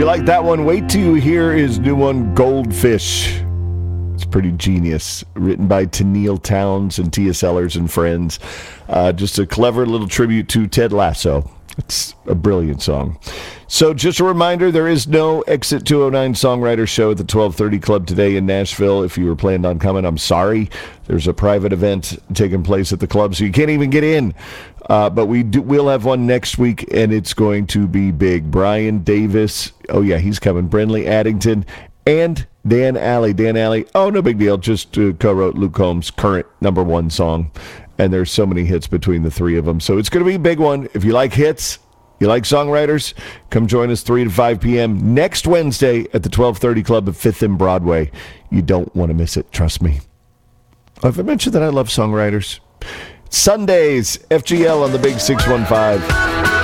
you like that one, wait till you hear his new one, Goldfish. It's pretty genius. Written by Tennille Townes and Tia Sellers and friends. Just a clever little tribute to Ted Lasso. It's a brilliant song. So just a reminder, there is no Exit 209 Songwriter Show at the 1230 Club today in Nashville. If you were planned on coming, I'm sorry. There's a private event taking place at the club, so you can't even get in. But we'll have one next week, and it's going to be big. Brian Davis, oh yeah, he's coming. Brenley Addington, and Dan Alley. Dan Alley, oh, no big deal, just co-wrote Luke Combs' current #1 song. And there's so many hits between the three of them. So it's going to be a big one. If you like hits, you like songwriters, come join us 3 to 5 p.m. next Wednesday at the 1230 Club at 5th and Broadway. You don't want to miss it, trust me. Have I mentioned that I love songwriters? Sundays, FGL on the Big 615.